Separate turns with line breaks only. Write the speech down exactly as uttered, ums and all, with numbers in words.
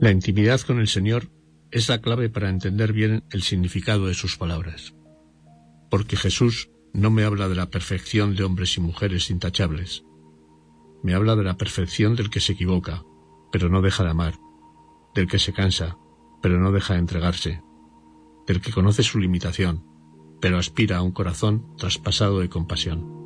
La intimidad con el Señor es la clave para entender bien el significado de sus palabras. Porque Jesús no me habla de la perfección de hombres y mujeres intachables. Me habla de la perfección del que se equivoca, pero no deja de amar, del que se cansa, pero no deja de entregarse, del que conoce su limitación, pero aspira a un corazón traspasado de compasión.